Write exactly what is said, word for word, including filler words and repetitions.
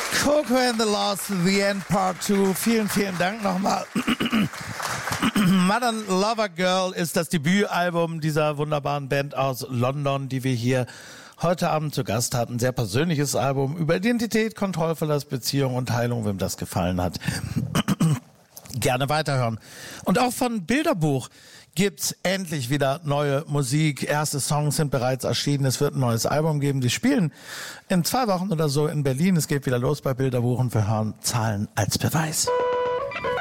Coco and the Lost, The End Part zwei. Vielen, vielen Dank nochmal. Modern Lover Girl ist das Debütalbum dieser wunderbaren Band aus London, die wir hier heute Abend zu Gast hatten. Sehr persönliches Album über Identität, Kontrollverlust, Beziehung und Heilung. Wem das gefallen hat, gerne weiterhören. Und auch von Bilderbuch gibt's endlich wieder neue Musik. Erste Songs sind bereits erschienen. Es wird ein neues Album geben. Die spielen in zwei Wochen oder so in Berlin. Es geht wieder los bei Bilderbuch und wir hören Zahlen als Beweis.